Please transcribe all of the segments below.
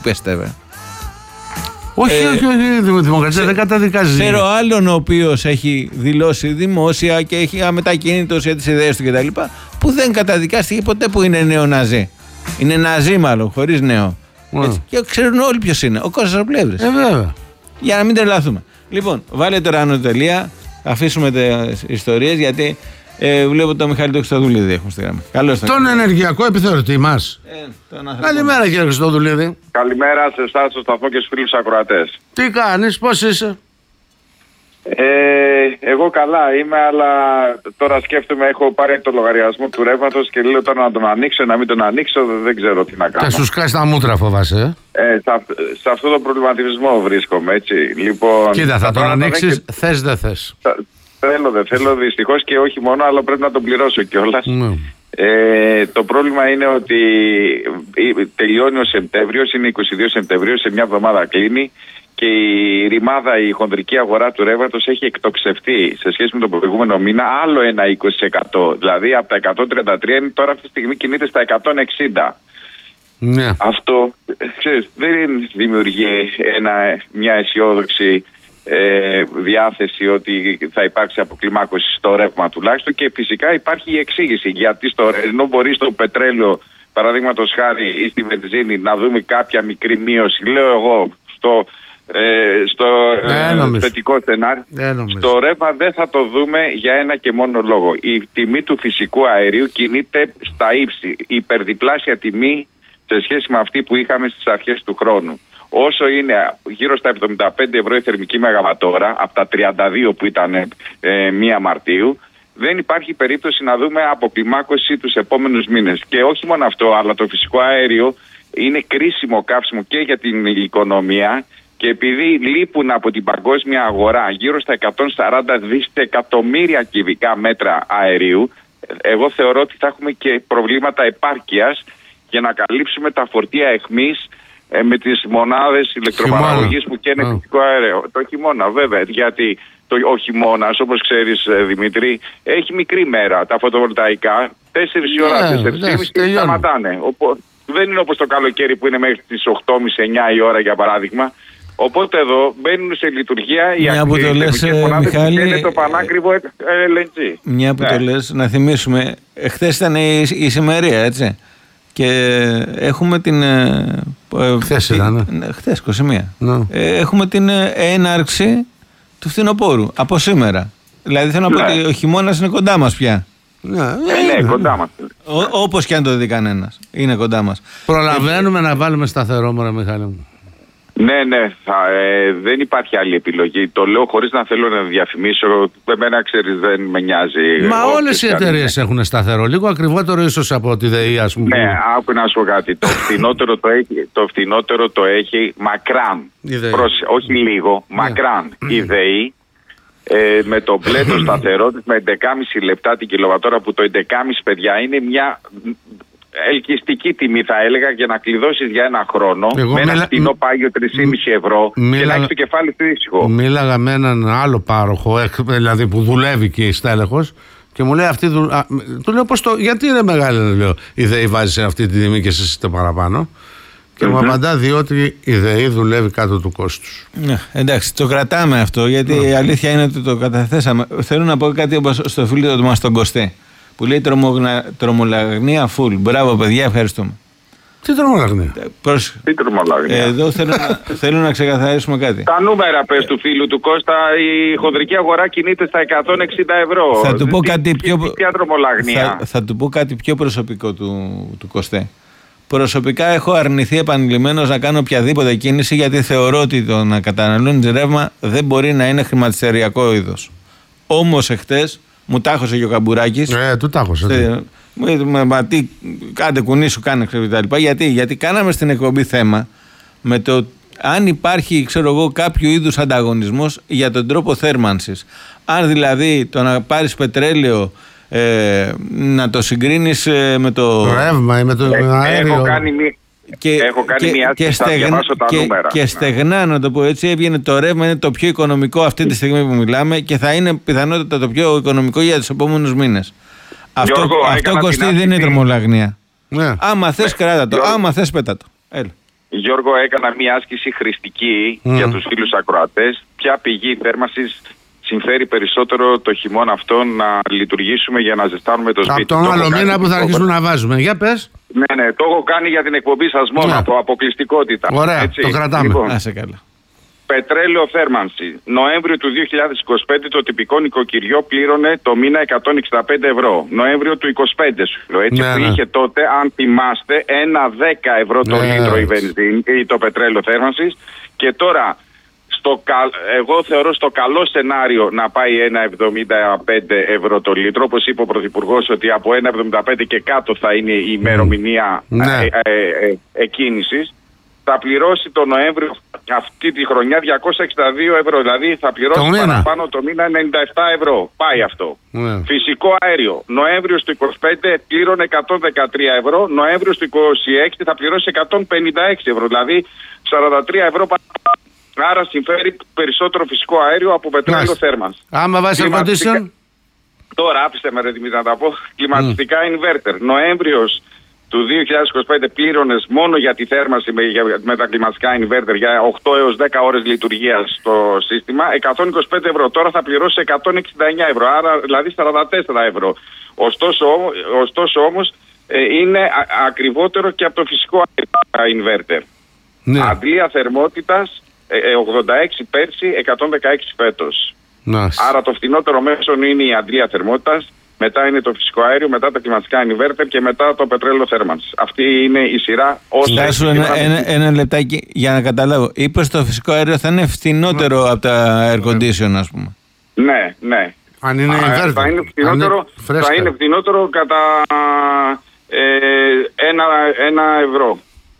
πέστε. Όχι, η Δημοκρατία δεν καταδικάζει. Ξέρω άλλον ο οποίος έχει δηλώσει δημόσια και έχει αμετακίνητος για τις ιδέες του κτλ. Που δεν καταδικάστηκε ποτέ που είναι νεοναζί. Είναι ναζί μάλλον, χωρίς νέο. Και ξέρουν όλοι ποιος είναι. Ο Κώστας ο Πλεύρης. Βέβαια. Για να μην τρελαθούμε. Λοιπόν, βάλε τώρα άνω τελεία. Αφήσουμε τις ιστορίες γιατί βλέπω τον Μιχάλη τον Χριστοδουλίδη έχουμε στη γραμμή. Καλώς τον ενεργειακό επιθεωρητή μας. Καλημέρα κύριε Χριστοδουλίδη. Καλημέρα σε εσάς, στο σταθμό και στους φίλους ακροατές. Τι κάνεις, πώς είσαι? Εγώ καλά είμαι, αλλά τώρα σκέφτομαι, έχω πάρει το λογαριασμό του ρεύματος και λέω τώρα να τον ανοίξω, να μην τον ανοίξω, δεν ξέρω τι να κάνω. Θα σου σκάσει τα μούτρα, φοβάσαι. Σε αυτό το προβληματισμό βρίσκομαι, έτσι. Λοιπόν, κοίτα, θα τον ανοίξεις, θες δεν θες. Δεν θέλω, δυστυχώς και όχι μόνο, αλλά πρέπει να τον πληρώσω κιόλας. Το πρόβλημα είναι ότι τελειώνει ο Σεπτέμβριος, είναι 22 Σεπτεμβρίου, σε μια εβδομάδα κλείνει. Και η ρημάδα, η χονδρική αγορά του ρεύματος έχει εκτοξευτεί σε σχέση με τον προηγούμενο μήνα άλλο ένα 20%. Δηλαδή από τα 133 είναι τώρα αυτή τη στιγμή κινείται στα 160. Ναι. Αυτό ξέρεις, δεν δημιουργεί μια αισιόδοξη διάθεση ότι θα υπάρξει αποκλιμάκωση στο ρεύμα τουλάχιστον, και φυσικά υπάρχει η εξήγηση γιατί ενώ μπορεί στο πετρέλαιο παραδείγματος χάρη ή στη βενζίνη να δούμε κάποια μικρή μείωση, λέω εγώ στο θετικό σενάριο, στο ρεύμα δεν θα το δούμε για ένα και μόνο λόγο. Η τιμή του φυσικού αερίου κινείται στα ύψη, υπερδιπλάσια τιμή σε σχέση με αυτή που είχαμε στις αρχές του χρόνου. Όσο είναι γύρω στα 75 ευρώ η θερμική μεγαβατόρα από τα 32 που ήταν 1 Μαρτίου, δεν υπάρχει περίπτωση να δούμε αποκλιμάκωση τους επόμενους μήνες. Και όχι μόνο αυτό, αλλά το φυσικό αέριο είναι κρίσιμο καύσιμο και για την οικονομία, και επειδή λείπουν από την παγκόσμια αγορά γύρω στα 140 δισεκατομμύρια κυβικά μέτρα αερίου, εγώ θεωρώ ότι θα έχουμε και προβλήματα επάρκειας για να καλύψουμε τα φορτία αιχμής με τις μονάδες ηλεκτροπαραγωγής που καίνε φυσικό αέριο. Το χειμώνα βέβαια, γιατί ο χειμώνας, όπως ξέρεις Δημήτρη, έχει μικρή μέρα. Τα φωτοβολταϊκά 4 η ώρα, 4.30 σταματάνε. Δεν είναι όπως το καλοκαίρι που είναι μέχρι τις 8.30-9 η ώρα για παράδειγμα. Οπότε εδώ μπαίνουν σε λειτουργία οι ακτές μονάδες που είναι το πανάκριβο LNG. Μια που το λες, να θυμίσουμε, χθες ήταν η ησημερία, έτσι. Και έχουμε την... Χθες ήταν, χθες, 21. Έχουμε την έναρξη του φθινοπόρου, από σήμερα. Δηλαδή θέλω να πω ότι ο χειμώνας είναι κοντά μας πια. Ναι, κοντά μας. Όπως και αν το δει κανένας, είναι κοντά μας. Προλαβαίνουμε να βάλουμε σταθερό, μωρέ Μιχάλη μου. Ναι, δεν υπάρχει άλλη επιλογή. Το λέω χωρίς να θέλω να διαφημίσω. Εμένα, ξέρεις, δεν με νοιάζει. Μα όλες οι εταιρείες έχουν σταθερό. Λίγο ακριβότερο ίσως από τη ΔΕΗ, ας πούμε. Ναι, άκου να σου πω κάτι. Το φθηνότερο το έχει μακράν. Όχι λίγο, μακράν. Η ΔΕΗ με το μπλε το σταθερό της με 11,5 λεπτά την κιλοβατόρα, που το 11,5 παιδιά είναι μια ελκυστική τιμή, θα έλεγα, για να κλειδώσεις για ένα χρόνο με ένα φτηνό πάγιο 3,5 ευρώ και να έχεις το κεφάλι του ήσυχο. Μίλαγα με έναν άλλο πάροχο, δηλαδή που δουλεύει και στέλεχος, και μου λέει του λέω γιατί είναι μεγάλη, λέω, η ΔΕΗ βάζει σε αυτή τη τιμή και εσείς είστε παραπάνω. Και μου απαντά διότι η ΔΕΗ δουλεύει κάτω του κόστους. Εντάξει, το κρατάμε αυτό, γιατί η αλήθεια είναι ότι το καταθέσαμε. Θέλω να πω κάτι όπως στο φίλο του μας τον Κωστέ, που λέει τρομολαγνία full. Μπράβο παιδιά, ευχαριστούμε. Τι τρομολαγνία? Τι τρομολαγνία? Εδώ θέλω να ξεκαθαρίσουμε κάτι. Τα νούμερα πες του φίλου του Κώστα, η χονδρική αγορά κινείται στα 160 ευρώ. Θα του πω κάτι θα του πω κάτι πιο προσωπικό του Κωστέ. Προσωπικά έχω αρνηθεί επανειλημμένως να κάνω οποιαδήποτε κίνηση, γιατί θεωρώ ότι το να καταναλώνεις ρεύμα δεν μπορεί να είναι χρηματιστηριακό είδος. Όμως εχθές μου τάχωσε και ο Καμπουράκης. Του τάχωσε. Μα τι, κάντε κουνήσου, κάνε κτλ. Γιατί κάναμε στην εκπομπή θέμα με το αν υπάρχει, ξέρω εγώ, κάποιο είδους ανταγωνισμός για τον τρόπο θέρμανσης. Αν δηλαδή το να πάρεις πετρέλαιο να το συγκρίνεις με το ρεύμα ή με το αέριο. Έχω κάνει μια άσκηση, θα διαβάσω τα νούμερα. Και στεγνά, να το πω έτσι, έβγαινε το ρεύμα είναι το πιο οικονομικό αυτή τη στιγμή που μιλάμε και θα είναι πιθανότατα το πιο οικονομικό για τους επόμενους μήνες. Αυτό κοστίζει, δεν είναι τρομολαγνία. Άμα θες κράτα το, άμα θες πέτα το. Έλα. Γιώργο, έκανα μία άσκηση χρηστική για τους φίλους ακροατές. Ποια πηγή θέρμανσης συμφέρει περισσότερο το χειμώνα αυτό να λειτουργήσουμε για να ζεστάνουμε το σπίτι? Από τον άλλο μήνα που θα αρχίσουμε να βάζουμε. Για πες. Ναι, το έχω κάνει για την εκπομπή σας μόνο, από αποκλειστικότητα. Ωραία, έτσι. το κρατάμε. Λοιπόν, να σε καλά. πετρέλαιο θέρμανση. Νοέμβριο του 2025 το τυπικό νοικοκυριό πλήρωνε το μήνα 165 ευρώ. Νοέμβριο του 2025 σου λέω. Έτσι, που είχε τότε, αν θυμάστε, 1,10 ευρώ το λίτρο η βενζίνη ή το πετρέλαιο θέρμανσης. Και τώρα, εγώ θεωρώ στο καλό σενάριο να πάει 1,75 ευρώ το λίτρο. Όπως είπε ο Πρωθυπουργός, ότι από 1,75 και κάτω θα είναι η ημερομηνία εκκίνησης. Θα πληρώσει το Νοέμβριο αυτή τη χρονιά 262 ευρώ. Δηλαδή θα πληρώσει παραπάνω το μήνα 97 ευρώ. Πάει αυτό. Φυσικό αέριο. Νοέμβριος του 25 πλήρωνε 113 ευρώ. Νοέμβριος του 26 θα πληρώσει 156 ευρώ. Δηλαδή 43 ευρώ παραπάνω. Άρα συμφέρει περισσότερο φυσικό αέριο από πετρέλαιο θέρμανση. Άμα βάζει air condition. Τώρα άφησε με Δημήτρη να τα πω. Κλιματιστικά inverter. Νοέμβριος του 2025 πλήρωνες μόνο για τη θέρμανση με τα κλιματικά inverter για 8 έως 10 ώρες λειτουργίας στο σύστημα 125 ευρώ. Τώρα θα πληρώσει 169 ευρώ, άρα δηλαδή 44 ευρώ. Ωστόσο όμως είναι ακριβότερο και από το φυσικό inverter. Ναι. Αντλία θερμότητας 86 πέρσι, 116 φέτος. Άρα το φθηνότερο μέσον είναι η αντλία θερμότητας. Μετά είναι το φυσικό αέριο, μετά τα κλιματικά inverter και μετά το πετρέλαιο θέρμανσης. Αυτή είναι η σειρά. Στάσου ένα λεπτάκι για να καταλάβω. Είπες το φυσικό αέριο θα είναι φθηνότερο από τα air condition, ας πούμε. Ναι. Αν είναι inverter. Θα είναι φθηνότερο κατά 1 ευρώ.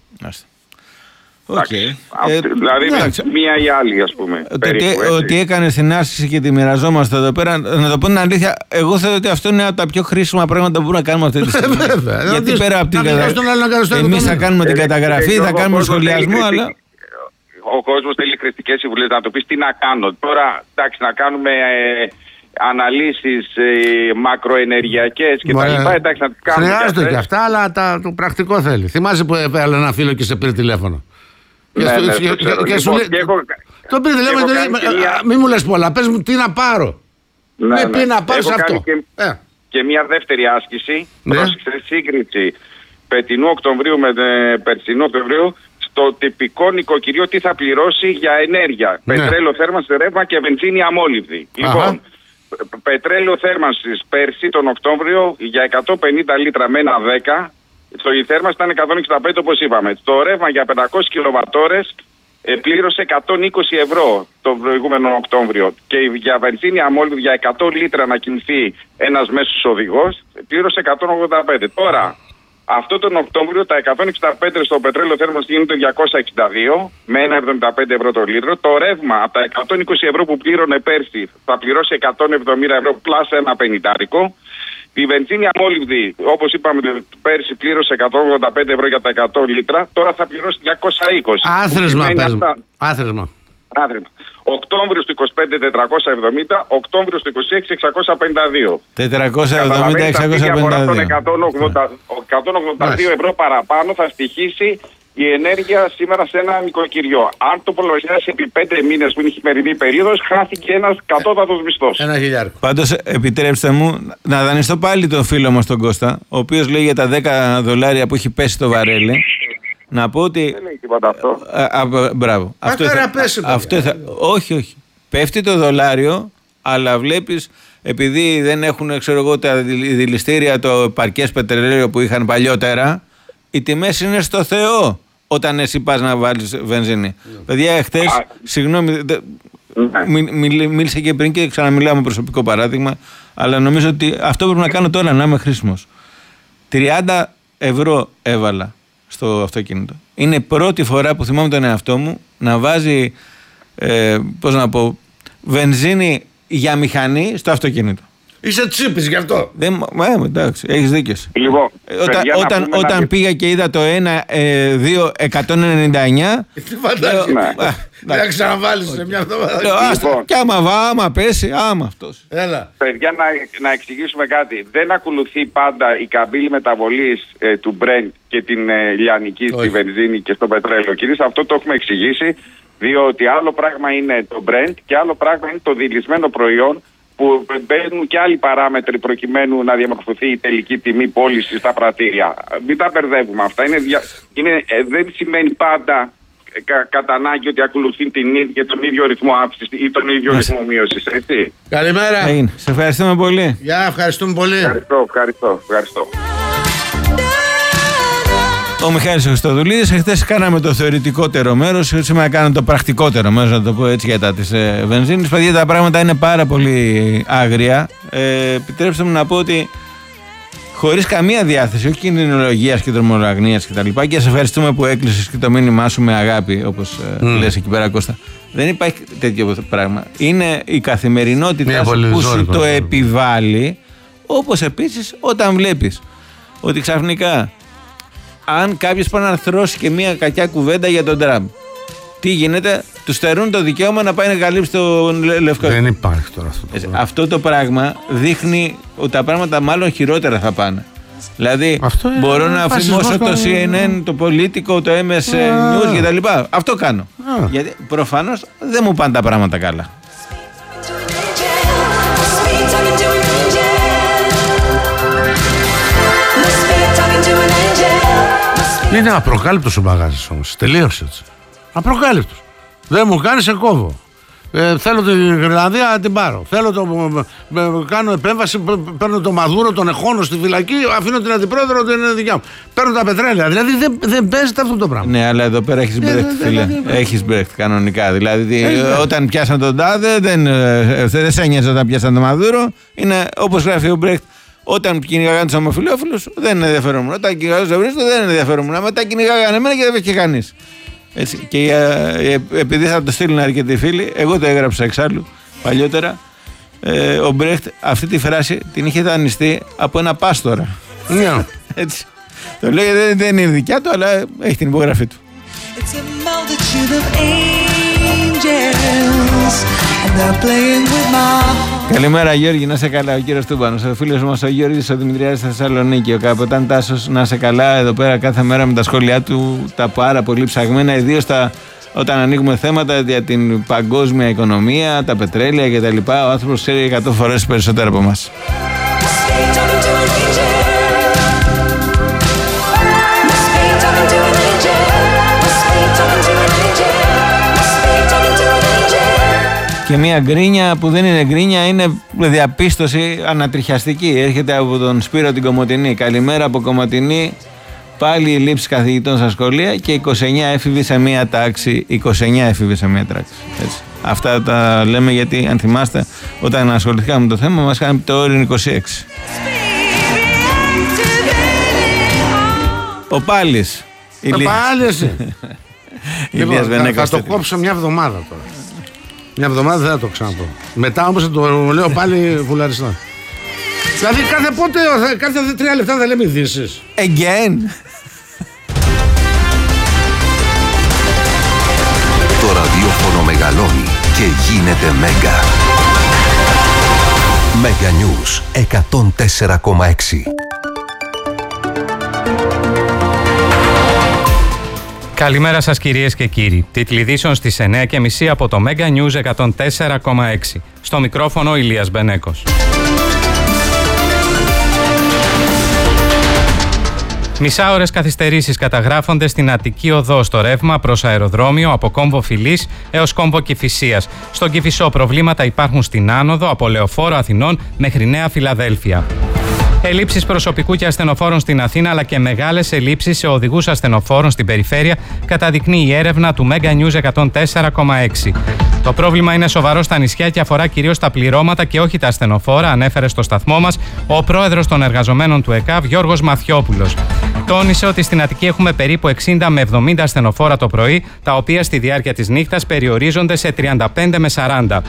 Okay. Δηλαδή μία ή άλλη, ας πούμε. Ότι έκανε την άσκηση και τη μοιραζόμαστε εδώ πέρα. Να το πω την αλήθεια, εγώ θεωρώ ότι αυτό είναι από τα πιο χρήσιμα πράγματα που μπορούμε να κάνουμε αυτή τη στιγμή. Γιατί πέρα από την καταγραφή, εμείς θα κάνουμε την καταγραφή, θα κάνουμε σχολιασμό, αλλά. Ο κόσμος θέλει κριτικές συμβουλές, να του πεις τι να κάνω. Τώρα, εντάξει, να κάνουμε αναλύσεις μακροενεργειακές και τα λοιπά. Εντάξει, να τις κάνουμε. Χρειάζονται και αυτά, αλλά το πρακτικό θέλει. Θυμάσαι που έβαλε ένα φίλο και σε πήρε τηλέφωνο. Και σου λέει. Το πήρε τηλέφωνο και λέει: μη μου λες πολλά, πες μου τι να πάρω. Με πει να πάρω σε αυτό. Και μια δεύτερη άσκηση. Πρόσεξε, σύγκριση φετινού Οκτωβρίου με περσινού Οκτωβρίου. Στο τυπικό νοικοκυριό τι θα πληρώσει για ενέργεια. Πετρέλαιο θέρμανση, ρεύμα και βενζίνη αμόλυβδη. Λοιπόν, πετρέλαιο θέρμανσης πέρσι τον Οκτώβριο για 150 λίτρα με 1,10. Η θέρμανση ήταν 165 όπως είπαμε. Το ρεύμα για 500 κιλοβατόρες πλήρωσε 120 ευρώ τον προηγούμενο Οκτώβριο. Και για βενζίνη αμόλυβδη για 100 λίτρα να κινηθεί ένας μέσος οδηγός πλήρωσε 185. Τώρα, αυτό τον Οκτώβριο τα 165 στο πετρέλαιο θέρμανση γίνονται 262 με 1,75 ευρώ το λίτρο. Το ρεύμα από τα 120 ευρώ που πλήρωνε πέρσι θα πληρώσει 170 ευρώ πλάς ένα πενηντάρικο. Η βενζίνη αμόλυβδη, όπως είπαμε, πέρσι πλήρωσε 185 ευρώ για τα 100 λίτρα, τώρα θα πληρώσει 220. Άθροισμα. Οκτώβριος του 25 470, Οκτώβριος του 26 652. 182 ευρώ παραπάνω θα στοιχήσει η ενέργεια σήμερα σε ένα νοικοκυριό. Αν το προλογιάσει επί 5 μήνες που είναι η χειμερινή περίοδος, χάθηκε ένας κατώτατος μισθός. Ένα χιλιάρικο. Πάντως, επιτρέψτε μου να δανειστώ πάλι τον φίλο μας τον Κώστα, ο οποίος λέει για τα $10 που έχει πέσει το βαρέλι. Να πω ότι. Δεν λέει τίποτα αυτό. Μπράβο. Όχι. Πέφτει το δολάριο, αλλά βλέπεις, επειδή δεν έχουν, τα δηληστήρια το παρκές πετρελαίου που είχαν παλιότερα, οι τιμές είναι στο Θεό όταν εσύ πας να βάλεις βενζίνη. Παιδιά, εχθές, συγγνώμη, μίλησα και πριν και ξαναμιλάω με προσωπικό παράδειγμα, αλλά νομίζω ότι αυτό πρέπει να κάνω τώρα, να είμαι χρήσιμος. 30 ευρώ έβαλα στο αυτοκίνητο. Είναι πρώτη φορά που θυμάμαι τον εαυτό μου να βάζει, βενζίνη για μηχανή στο αυτοκίνητο. Είσαι τσίπης γι' αυτό. Εντάξει, έχεις δίκιο. Λοιπόν, όταν πήγα και είδα το 1-2-199. Τι φαντάζεσαι. Δεν ξαναβάλεις σε μια εβδομάδα. Και άμα πέσει, αυτός. Έλα. Παιδιά, να εξηγήσουμε κάτι. Δεν ακολουθεί πάντα η καμπύλη μεταβολής του Brent και την λιανική στη βενζίνη και στο πετρέλαιο. Κυρίως αυτό το έχουμε εξηγήσει, διότι άλλο πράγμα είναι το Brent και άλλο πράγμα είναι το διελυσμένο προϊόν, που μπαίνουν και άλλοι παράμετροι προκειμένου να διαμορφωθεί η τελική τιμή πώληση στα πρατήρια. Μην τα μπερδεύουμε αυτά. Δεν σημαίνει πάντα κατά ανάγκη ότι ακολουθεί τον ίδιο ρυθμό αύξησης ή τον ίδιο ρυθμό μείωσης. Καλημέρα. Σε ευχαριστούμε πολύ. Γεια, ευχαριστούμε πολύ. Ευχαριστώ. Ο Μιχάλης Χριστοδουλίδης. Χθες κάναμε το θεωρητικότερο μέρος, σήμερα κάναμε το πρακτικότερο μέρος, να το πω έτσι, για τις βενζίνες. Παιδιά, τα πράγματα είναι πάρα πολύ άγρια. Επιτρέψτε μου να πω ότι χωρίς καμία διάθεση, όχι κινδυνολογίας και δρομολαγνίας κτλ. Και σε ευχαριστούμε που έκλεισες και το μήνυμά σου με αγάπη, όπως λες εκεί πέρα, Κώστα. Δεν υπάρχει τέτοιο πράγμα. Είναι η καθημερινότητα που σου το επιβάλλει, όπως επίσης όταν βλέπεις ότι ξαφνικά, αν κάποιος πάει να αρθρώσει και μια κακιά κουβέντα για τον Τραμπ, τι γίνεται, του στερούν το δικαίωμα να πάει να καλύψει το λευκό. Δεν υπάρχει τώρα αυτό. Αυτό το πράγμα δείχνει ότι τα πράγματα μάλλον χειρότερα θα πάνε. Δηλαδή, μπορώ να αφημώσω το CNN, το Πολίτικο, το MS News κτλ. Αυτό κάνω. Γιατί προφανώς δεν μου πάνε τα πράγματα καλά. Είναι απροκάλυπτος ο μπαγάζης όμως. Τελείωσε έτσι. Απροκάλυπτος. Δεν μου κάνει, σε κόβω. Θέλω την Γρυλανδία να την πάρω. Κάνω επέμβαση, παίρνω το Μαδούρο, τον εχώνω στη φυλακή, αφήνω την αντιπρόεδρο, την είναι δικιά μου. Παίρνω τα πετρέλαια. Δηλαδή δεν παίζεται αυτό το πράγμα. Ναι, αλλά εδώ πέρα έχεις μπρέχτη, φίλε. Έχεις μπρέχτη κανονικά. Δηλαδή όταν πιάσαν τον Τάδε, δεν σε ένοιαζε όταν πιάσαν τον Μαδούρο. Είναι όπως γράφει ο Μπρέχτη. Όταν κυνηγάγανε τους ομοφυλόφιλους δεν ενδιαφερόμουν. Όταν κυνηγάγανε τους ευρύστες δεν ενδιαφερόμουν. Μετά κυνηγάγανε εμένα και δεν βγήκε κανείς. Έτσι. Και επειδή θα το στείλουν αρκετοί φίλοι, εγώ το έγραψα εξάλλου παλιότερα. Ο Μπρέχτ αυτή τη φράση την είχε δανειστεί από ένα πάστορα. Ναι. Έτσι. Το λέω γιατί δεν είναι δικιά του, αλλά έχει την υπογραφή του. Καλημέρα Γιώργη, να σε καλά. Ο κύριος Τούμπανος, ο φίλος μας ο Γιώργης ο Δημητριάδης στη Θεσσαλονίκη. Ο Καπετάν Τάσος, να σε καλά εδώ πέρα κάθε μέρα με τα σχόλιά του, τα πάρα πολύ ψαγμένα, ιδίως όταν ανοίγουμε θέματα για την παγκόσμια οικονομία, τα πετρέλαια κτλ. Ο άνθρωπος ξέρει 100 φορές περισσότερο από εμάς. Και μια γκρίνια που δεν είναι γκρίνια, είναι διαπίστωση ανατριχιαστική. Έρχεται από τον Σπύρο την Κομοτηνή. Καλημέρα από Κομοτηνή. Πάλι η λήψη καθηγητών στα σχολεία και 29 έφηβοι σε μία τάξη. 29 έφηβοι σε μία τάξη. Έτσι. Αυτά τα λέμε γιατί, αν θυμάστε, όταν ασχοληθήκαμε με το θέμα, μας είχαν το όριο 26. Ο Πάλης. Θα το κόψω μια εβδομάδα τώρα. Μια εβδομάδα δεν θα το ξαναπώ. Μετά όμως θα το λέω πάλι βουλαριστά. Δηλαδή κάθε 3 λεπτά θα λέμε ειδήσεις. Again. Το ραδιόφωνο μεγαλώνει και γίνεται μέγα. Μέγα News 104,6. Καλημέρα σας κυρίες και κύριοι. Τίτλοι ειδήσεων στις 9:30 από το Mega News 104,6. Στο μικρόφωνο Ηλίας Μπενέκος. Μισάωρες καθυστερήσεις καταγράφονται στην Αττική Οδό στο ρεύμα προς αεροδρόμιο από κόμβο Φιλής έως κόμβο Κηφισίας. Στον Κηφισό προβλήματα υπάρχουν στην άνοδο από Λεωφόρο Αθηνών μέχρι Νέα Φιλαδέλφια. Ελλείψεις προσωπικού και ασθενοφόρων στην Αθήνα, αλλά και μεγάλες ελλείψεις σε οδηγούς ασθενοφόρων στην περιφέρεια, καταδεικνύει η έρευνα του Mega News 104,6. Το πρόβλημα είναι σοβαρό στα νησιά και αφορά κυρίως τα πληρώματα και όχι τα ασθενοφόρα, ανέφερε στο σταθμό μας ο πρόεδρος των εργαζομένων του ΕΚΑΒ, Γιώργος Μαθιόπουλος. Τόνισε ότι στην Αττική έχουμε περίπου 60 με 70 ασθενοφόρα το πρωί, τα οποία στη διάρκεια της νύχτας περιορίζονται σε 35 με 40.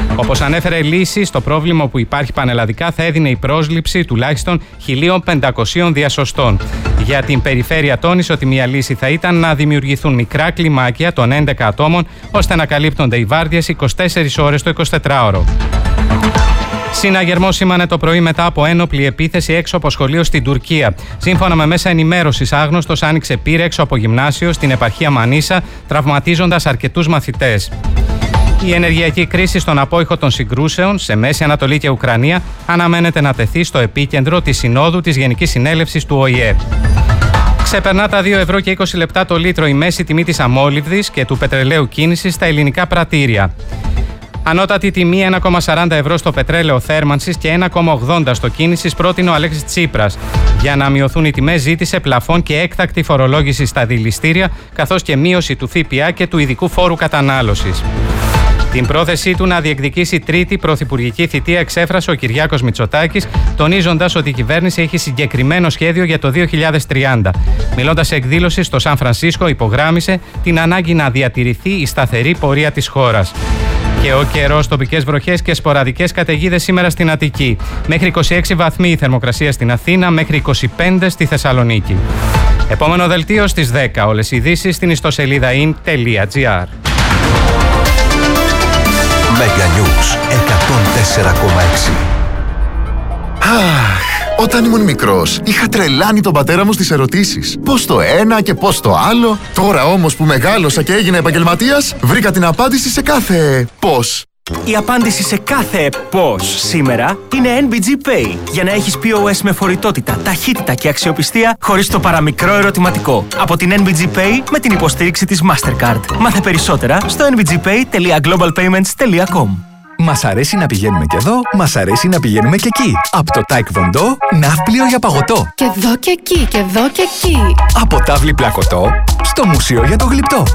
Όπως ανέφερε, λύση στο πρόβλημα που υπάρχει πανελλαδικά θα έδινε η πρόσληψη τουλάχιστον 1.500 διασωστών. Για την περιφέρεια τόνισε ότι μια λύση θα ήταν να δημιουργηθούν μικρά κλιμάκια των 11 ατόμων, ώστε να καλύπτονται οι βάρδιες 24 ώρες το 24ωρο. Συναγερμό σήμανε το πρωί μετά από ένοπλη επίθεση έξω από σχολείο στην Τουρκία. Σύμφωνα με μέσα ενημέρωσης, άγνωστος άνοιξε πύρα έξω από γυμνάσιο στην επαρχία Μανίσα, τραυματίζοντας αρκετούς μαθητές. Η ενεργειακή κρίση στον απόϊχο των συγκρούσεων σε Μέση Ανατολή και Ουκρανία αναμένεται να τεθεί στο επίκεντρο της Συνόδου της Γενικής Συνέλευσης του ΟΗΕ. Ξεπερνά τα 2 ευρώ και 20 λεπτά το λίτρο η μέση τιμή της αμόλυβδης και του πετρελαίου κίνησης στα ελληνικά πρατήρια. Ανώτατη τιμή 1,40 ευρώ στο πετρέλαιο θέρμανσης και 1,80 στο κίνησης πρότεινε ο Αλέξης Τσίπρας. Για να μειωθούν οι τιμές, ζήτησε πλαφόν και έκτακτη φορολόγηση στα δηληστήρια, καθώς και μείωση του ΦΠΑ και του ειδικού φόρου κατανάλωσης. Την πρόθεσή του να διεκδικήσει τρίτη πρωθυπουργική θητεία εξέφρασε ο Κυριάκος Μητσοτάκης, τονίζοντας ότι η κυβέρνηση έχει συγκεκριμένο σχέδιο για το 2030. Μιλώντας σε εκδήλωση στο Σαν Φρανσίσκο, υπογράμμισε την ανάγκη να διατηρηθεί η σταθερή πορεία της χώρας. Και ο καιρός, τοπικές βροχές και σποραδικές καταιγίδες σήμερα στην Αττική. Μέχρι 26 βαθμοί η θερμοκρασία στην Αθήνα, μέχρι 25 στη Θεσσαλονίκη. Επόμενο δελτίο στις 10. Όλες οι ειδήσεις στην ιστοσελίδα in.gr. Mega News 104,6. Αχ, όταν ήμουν μικρός, είχα τρελάνει τον πατέρα μου στις ερωτήσεις. Πώς το ένα και πώς το άλλο. Τώρα όμως που μεγάλωσα και έγινα επαγγελματίας, βρήκα την απάντηση σε κάθε πώς. Η απάντηση σε κάθε πώς σήμερα είναι NBG Pay. Για να έχεις POS με φορητότητα, ταχύτητα και αξιοπιστία χωρίς το παραμικρό ερωτηματικό. Από την NBG Pay με την υποστήριξη της Mastercard. Μάθε περισσότερα στο nbgpay.globalpayments.com. Μας αρέσει να πηγαίνουμε και εδώ, μας αρέσει να πηγαίνουμε και εκεί. Από το Taekwondo, ναύπλιο για παγωτό. Και εδώ και εκεί, και εδώ και εκεί. Από τάβλη πλακωτό, στο μουσείο για το γλυπτό.